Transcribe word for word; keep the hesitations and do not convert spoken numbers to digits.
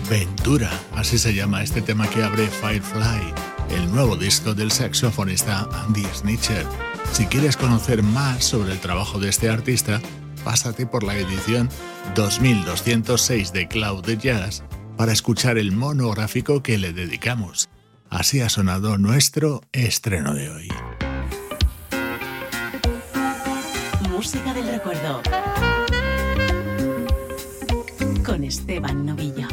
Ventura, así se llama este tema que abre Firefly, el nuevo disco del saxofonista Andy Snitcher. Si quieres conocer más sobre el trabajo de este artista, pásate por la edición dos mil doscientos seis de Cloud Jazz para escuchar el monográfico que le dedicamos. Así ha sonado nuestro estreno de hoy. Música del recuerdo con Esteban Novillo.